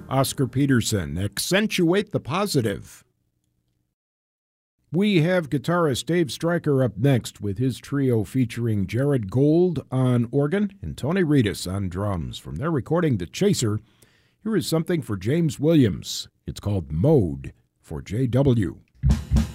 Oscar Peterson, Accentuate the Positive. We have guitarist Dave Stryker up next with his trio featuring Jared Gold on organ and Tony Reedus on drums. From their recording The Chaser, here is something for James Williams. It's called Mode for JW.